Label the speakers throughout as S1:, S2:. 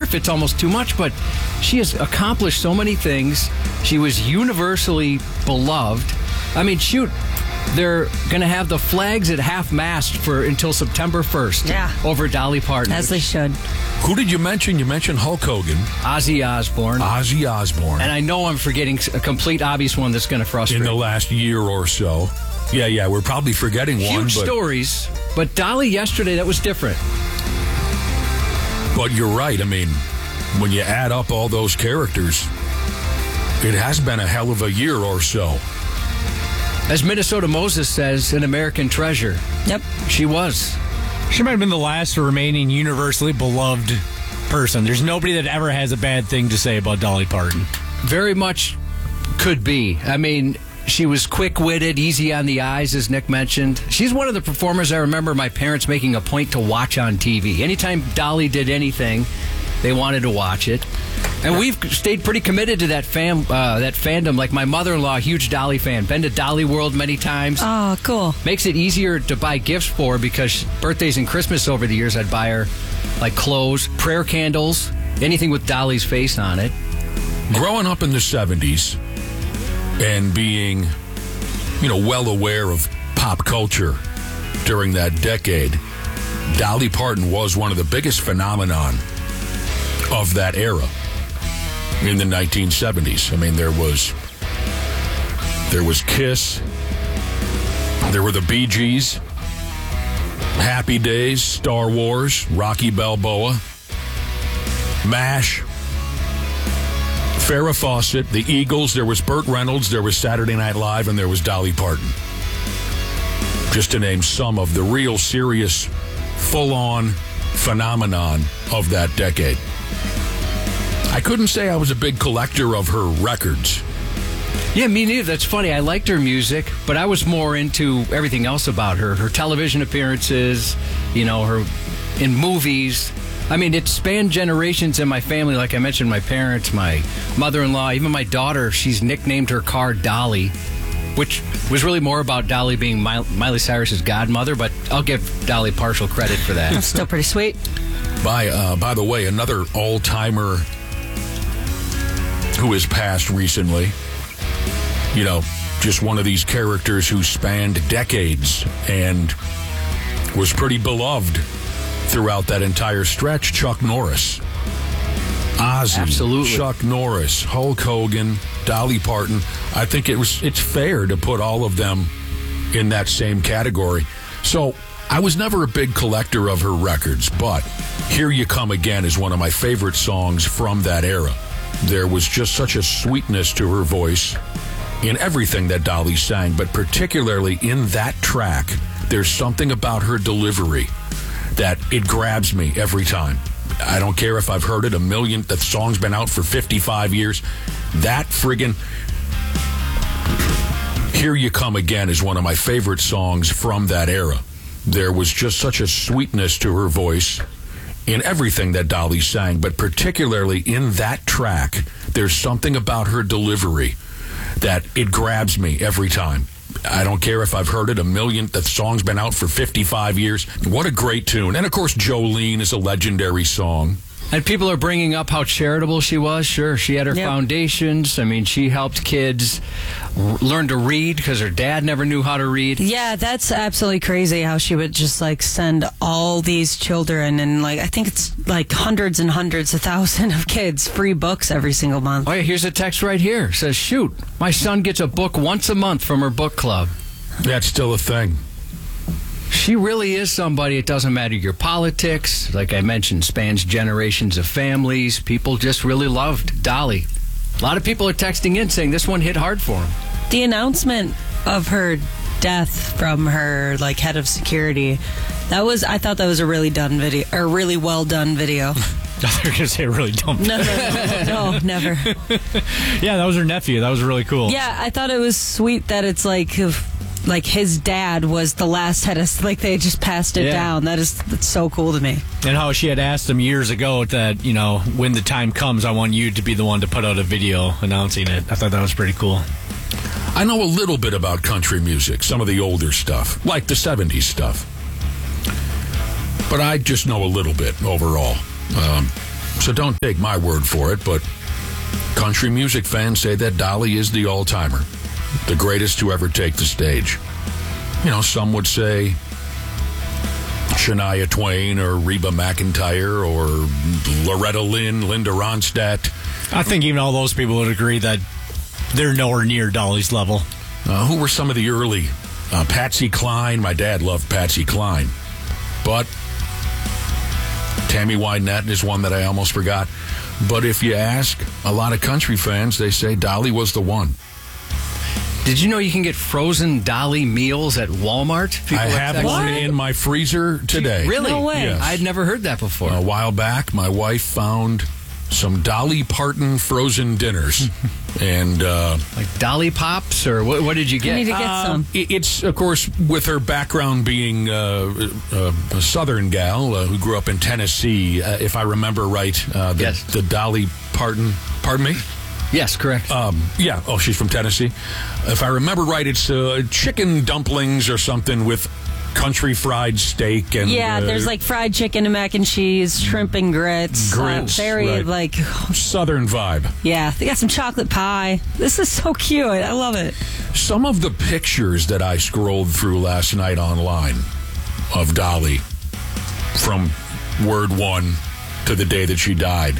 S1: if it's almost too much, but she has accomplished so many things. She was universally beloved. I mean, shoot, they're going to have the flags at half-mast until September 1st over Dolly Parton.
S2: As they should.
S3: Who did you mention? You mentioned Hulk Hogan.
S1: Ozzy Osbourne.
S3: Ozzy Osbourne.
S1: And I know I'm forgetting a complete obvious one that's going to frustrate.
S3: In the last year or so. Yeah, we're probably forgetting one.
S1: Huge stories, but Dolly yesterday, that was different.
S3: But you're right. I mean, when you add up all those characters, it has been a hell of a year or so.
S1: As Minnesota Moses says, an American treasure.
S2: Yep.
S1: She was.
S4: She might have been the last remaining universally beloved person. There's nobody that ever has a bad thing to say about Dolly Parton.
S1: Very much could be. I mean, she was quick-witted, easy on the eyes, as Nick mentioned. She's one of the performers I remember my parents making a point to watch on TV. Anytime Dolly did anything, they wanted to watch it. And we've stayed pretty committed to that fandom. Like my mother-in-law, huge Dolly fan. Been to Dolly World many times.
S2: Oh, cool.
S1: Makes it easier to buy gifts for her because birthdays and Christmas over the years, I'd buy her like clothes, prayer candles, anything with Dolly's face on it.
S3: Growing up in the 70s and being, well aware of pop culture during that decade, Dolly Parton was one of the biggest phenomenon of that era in the 1970s. I mean, there was Kiss, there were the Bee Gees, Happy Days, Star Wars, Rocky Balboa, MASH, Farrah Fawcett, the Eagles, there was Burt Reynolds, there was Saturday Night Live, and there was Dolly Parton. Just to name some of the real serious, full-on phenomenon of that decade. I couldn't say I was a big collector of her records.
S1: Yeah, me neither. That's funny. I liked her music, but I was more into everything else about her. Her television appearances, her in movies. I mean, it spanned generations in my family. Like I mentioned, my parents, my mother-in-law, even my daughter, she's nicknamed her car Dolly, which was really more about Dolly being Miley Cyrus's godmother, but I'll give Dolly partial credit for that.
S2: That's still pretty sweet.
S3: By the way, another all-timer who has passed recently, just one of these characters who spanned decades and was pretty beloved throughout that entire stretch, Chuck Norris. Ozzy,
S1: absolutely.
S3: Chuck Norris, Hulk Hogan, Dolly Parton. I think it's fair to put all of them in that same category. So I was never a big collector of her records, but Here You Come Again is one of my favorite songs from that era. There was just such a sweetness to her voice in everything that Dolly sang, but particularly in that track, there's something about her delivery that it grabs me every time. I don't care if I've heard it the song's been out for 55 years. That friggin' Here You Come Again is one of my favorite songs from that era. There was just such a sweetness to her voice in everything that Dolly sang, but particularly in that track, there's something about her delivery that it grabs me every time. I don't care if I've heard it the song's been out for 55 years. What a great tune. And, of course, Jolene is a legendary song.
S1: And people are bringing up how charitable she was. Sure, she had her foundations. I mean, she helped kids learn to read because her dad never knew how to read.
S2: Yeah, that's absolutely crazy how she would just send all these children and I think it's hundreds and hundreds of thousands of kids free books every single month.
S1: Oh yeah, here's a text right here. It says, shoot, my son gets a book once a month from her book club.
S3: That's still a thing.
S1: She really is somebody. It doesn't matter your politics. Like I mentioned, spans generations of families. People just really loved Dolly. A lot of people are texting in saying this one hit hard for them.
S2: The announcement of her death from her head of security, I thought that was a really really well done video.
S4: I thought you were going to say really dumb.
S2: No, never.
S4: Yeah, that was her nephew. That was really cool.
S2: Yeah, I thought it was sweet that it's his dad was the last head of, they just passed it down. That's so cool to me.
S4: And how she had asked him years ago that, when the time comes, I want you to be the one to put out a video announcing it. I thought that was pretty cool.
S3: I know a little bit about country music, some of the older stuff, like the 70s stuff. But I just know a little bit overall. So don't take my word for it, but country music fans say that Dolly is the all-timer, the greatest to ever take the stage. You know, some would say Shania Twain or Reba McEntire or Loretta Lynn, Linda Ronstadt.
S4: I think even all those people would agree that they're nowhere near Dolly's level.
S3: Who were some of the early? Patsy Cline. My dad loved Patsy Cline. But Tammy Wynette is one that I almost forgot. But if you ask a lot of country fans, they say Dolly was the one.
S1: Did you know you can get frozen Dolly meals at Walmart?
S3: I have one in my freezer today.
S1: Really?
S2: No way.
S3: Yes.
S1: I'd never heard that before.
S3: A while back, my wife found some Dolly Parton frozen dinners. And
S1: like Dolly Pops, or what did you get?
S2: I need to get some.
S3: It's, of course, with her background being a Southern gal who grew up in Tennessee, if I remember right,
S1: Yes.
S3: the Dolly Parton, pardon me?
S1: Yes, correct.
S3: Yeah. Oh, she's from Tennessee. If I remember right, it's chicken dumplings or something with country fried steak and
S2: Yeah, there's like fried chicken and mac and cheese, shrimp and grits.
S3: Grits,
S2: Very
S3: right.
S2: like,
S3: Southern vibe.
S2: yeah. They got some chocolate pie. This is so cute. I love it.
S3: Some of the pictures that I scrolled through last night online of Dolly from Word One to the day that she died.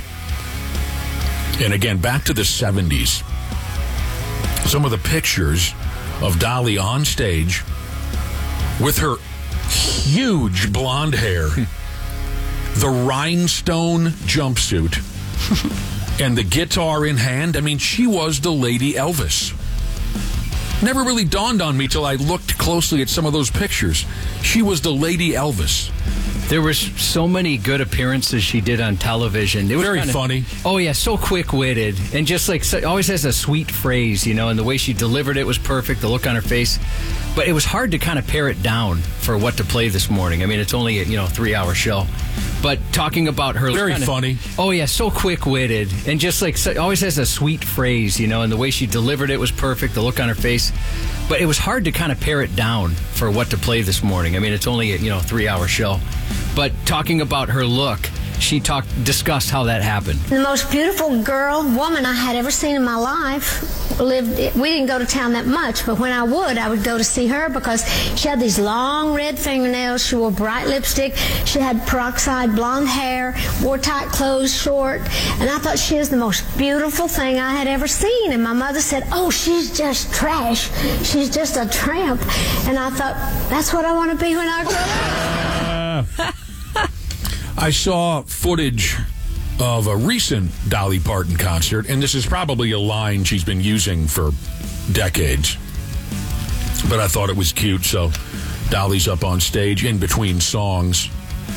S3: And again, back to the 70s. Some of the pictures of Dolly on stage with her huge blonde hair, the rhinestone jumpsuit, and the guitar in hand. I mean, she was the Lady Elvis. Never really dawned on me till I looked closely at some of those pictures. She was the Lady Elvis.
S1: There was so many good appearances she did on television. It was
S3: Very funny.
S1: Oh, yeah, so quick-witted. And just like, always has a sweet phrase, you know, and the way she delivered it was perfect, the look on her face. But it was hard to kind of pare it down for what to play this morning. I mean, it's only a 3-hour show. But talking about her...
S3: Very funny.
S1: Oh, yeah, so quick-witted. And just like, always has a sweet phrase, you know, and the way she delivered it was perfect, the look on her face. But it was hard to kind of pare it down for what to play this morning. I mean, it's only a 3-hour show. But talking about her look, she discussed how that happened.
S5: The most beautiful woman I had ever seen in my life lived. We didn't go to town that much, but when I would go to see her because she had these long red fingernails. She wore bright lipstick. She had peroxide blonde hair, wore tight clothes, short. And I thought she was the most beautiful thing I had ever seen. And my mother said, "Oh, she's just trash. She's just a tramp." And I thought, that's what I want to be when I grow up.
S3: I saw footage of a recent Dolly Parton concert, and this is probably a line she's been using for decades. But I thought it was cute, so Dolly's up on stage in between songs.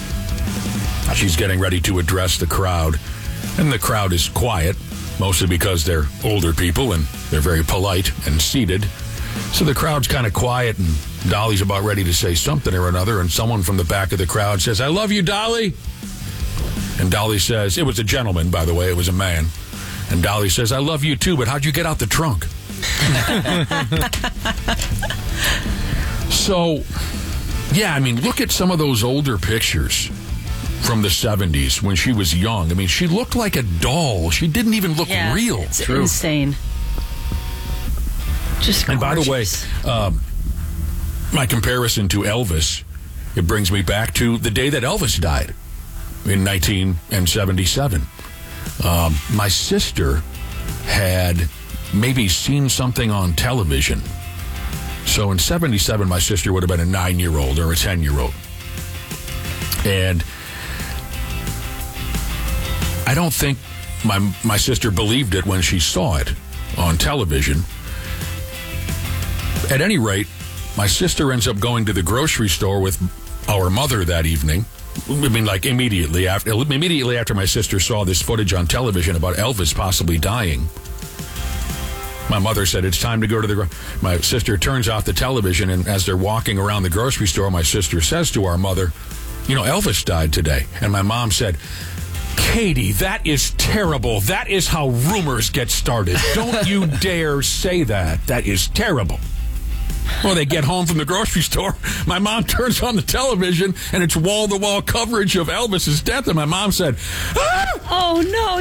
S3: She's getting ready to address the crowd, and the crowd is quiet, mostly because they're older people and they're very polite and seated. So the crowd's kind of quiet, and Dolly's about ready to say something or another, and someone from the back of the crowd says, "I love you, Dolly." And Dolly says, it was a gentleman, by the way, it was a man. And Dolly says, "I love you too, but how'd you get out the trunk?" So, yeah, I mean, look at some of those older pictures from the 70s when she was young. I mean, she looked like a doll. She didn't even look real.
S2: It's insane. Just gorgeous.
S3: And by the way, my comparison to Elvis, it brings me back to the day that Elvis died in 1977. My sister had maybe seen something on television. So in 77, my sister would have been a 9-year-old or a 10-year-old. And I don't think my sister believed it when she saw it on television. At any rate, my sister ends up going to the grocery store with our mother that evening. I mean, like immediately after my sister saw this footage on television about Elvis possibly dying. My mother said, "It's time to go to the..." My sister turns off the television, and as they're walking around the grocery store, my sister says to our mother, "Elvis died today." And my mom said, "Katie, that is terrible. That is how rumors get started. Don't you dare say that. That is terrible." Well, they get home from the grocery store. My mom turns on the television, and it's wall-to-wall coverage of Elvis's death. And my mom said, "Ah!"
S2: Oh, no.